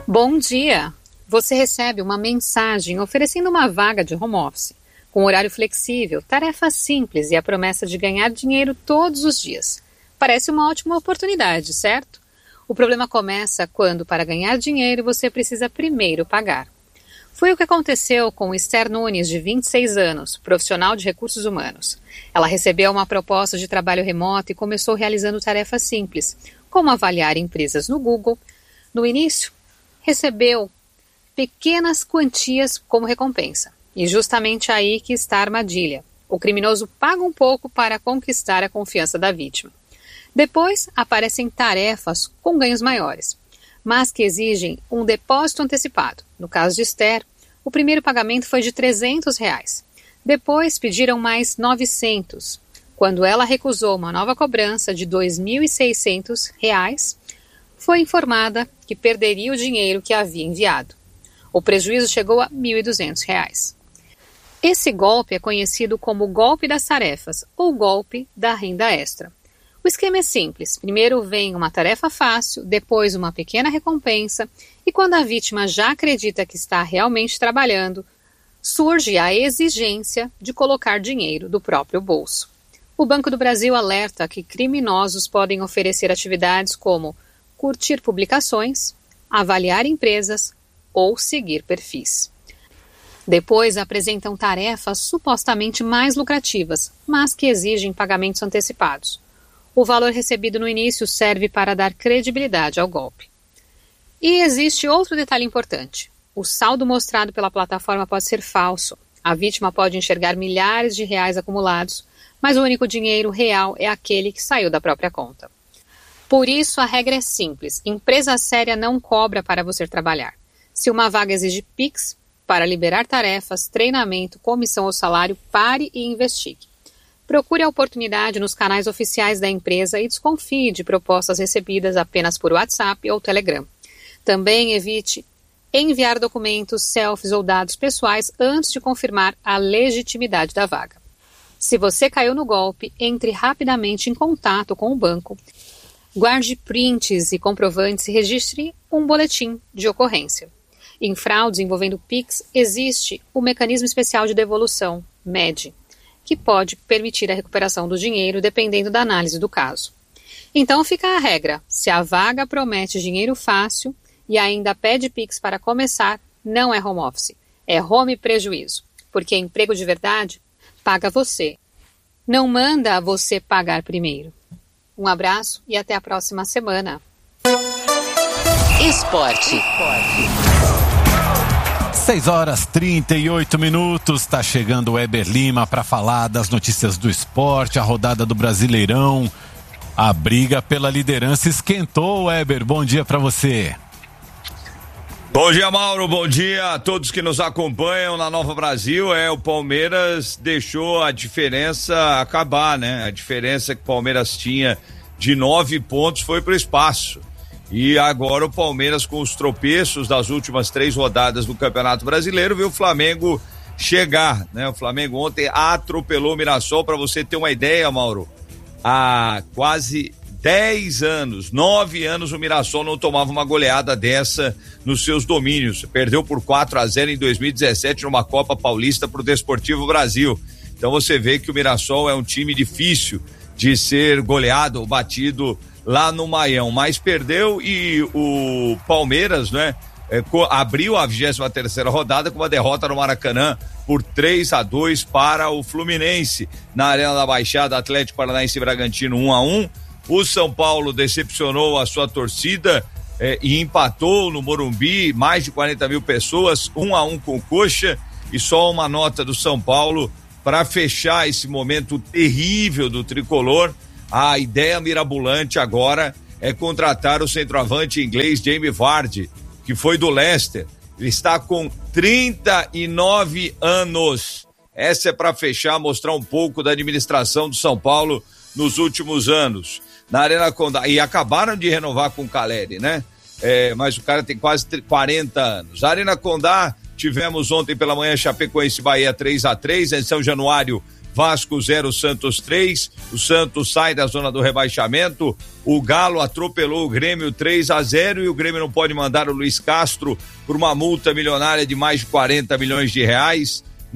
Bom dia! Você recebe uma mensagem oferecendo uma vaga de home office, com horário flexível, tarefas simples e a promessa de ganhar dinheiro todos os dias. Parece uma ótima oportunidade, certo? O problema começa quando, para ganhar dinheiro, você precisa primeiro pagar. Foi o que aconteceu com Esther Nunes, de 26 anos, profissional de recursos humanos. Ela recebeu uma proposta de trabalho remoto e começou realizando tarefas simples, como avaliar empresas no Google. No início, recebeu pequenas quantias como recompensa. E justamente aí que está a armadilha. O criminoso paga um pouco para conquistar a confiança da vítima. Depois aparecem tarefas com ganhos maiores, mas que exigem um depósito antecipado. No caso de Esther, o primeiro pagamento foi de R$300. Depois pediram mais 900. Quando ela recusou uma nova cobrança de R$2.600, foi informada que perderia o dinheiro que havia enviado. O prejuízo chegou a R$1.200. Esse golpe é conhecido como golpe das tarefas ou golpe da renda extra. O esquema é simples. Primeiro vem uma tarefa fácil, depois uma pequena recompensa e quando a vítima já acredita que está realmente trabalhando, surge a exigência de colocar dinheiro do próprio bolso. O Banco do Brasil alerta que criminosos podem oferecer atividades como curtir publicações, avaliar empresas ou seguir perfis. Depois apresentam tarefas supostamente mais lucrativas, mas que exigem pagamentos antecipados. O valor recebido no início serve para dar credibilidade ao golpe. E existe outro detalhe importante. O saldo mostrado pela plataforma pode ser falso. A vítima pode enxergar milhares de reais acumulados, mas o único dinheiro real é aquele que saiu da própria conta. Por isso, a regra é simples. Empresa séria não cobra para você trabalhar. Se uma vaga exige Pix, para liberar tarefas, treinamento, comissão ou salário, pare e investigue. Procure a oportunidade nos canais oficiais da empresa e desconfie de propostas recebidas apenas por WhatsApp ou Telegram. Também evite enviar documentos, selfies ou dados pessoais antes de confirmar a legitimidade da vaga. Se você caiu no golpe, entre rapidamente em contato com o banco, guarde prints e comprovantes e registre um boletim de ocorrência. Em fraudes envolvendo Pix, existe o mecanismo especial de devolução, MED, que pode permitir a recuperação do dinheiro dependendo da análise do caso. Então fica a regra, se a vaga promete dinheiro fácil e ainda pede Pix para começar, não é home office, é home prejuízo, porque emprego de verdade paga você. Não manda você pagar primeiro. Um abraço e até a próxima semana. Esporte. 6h38, está chegando o Weber Lima para falar das notícias do esporte, a rodada do Brasileirão. A briga pela liderança esquentou, Weber. Bom dia para você. Bom dia, Mauro. Bom dia a todos que nos acompanham na Nova Brasil. O Palmeiras deixou a diferença acabar, né? A diferença que o Palmeiras tinha de 9 pontos foi pro espaço. E agora o Palmeiras, com os tropeços das últimas 3 rodadas do Campeonato Brasileiro, viu o Flamengo chegar, né? O Flamengo ontem atropelou o Mirassol, para você ter uma ideia, Mauro. Há quase 10 anos, 9 anos, o Mirassol não tomava uma goleada dessa nos seus domínios. Perdeu por 4-0 em 2017 numa Copa Paulista pro Desportivo Brasil. Então você vê que o Mirassol é um time difícil de ser goleado ou batido lá no Maião, mas perdeu e o Palmeiras, né, abriu a 23ª rodada com uma derrota no Maracanã por 3-2 para o Fluminense. Na Arena da Baixada, Atlético Paranaense e Bragantino 1-1. O São Paulo decepcionou a sua torcida e empatou no Morumbi, mais de 40 mil pessoas, 1-1 com o Coxa. E só uma nota do São Paulo para fechar esse momento terrível do tricolor. A ideia mirabolante agora é contratar o centroavante inglês Jamie Vardy, que foi do Leicester. Ele está com 39 anos. Essa é para fechar, mostrar um pouco da administração do São Paulo nos últimos anos. Na Arena Condá, e acabaram de renovar com o Caleri, né? Mas o cara tem quase 40 anos. A Arena Condá, tivemos ontem pela manhã Chapecoense Bahia 3-3, em São Januário, Vasco 0, Santos 3. O Santos sai da zona do rebaixamento. O Galo atropelou o Grêmio 3-0 e o Grêmio não pode mandar o Luiz Castro por uma multa milionária de mais de 40 milhões de reais.